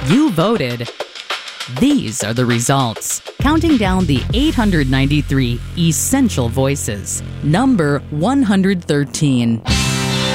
You voted. These are the results. Counting down the 893 essential voices. Number 113.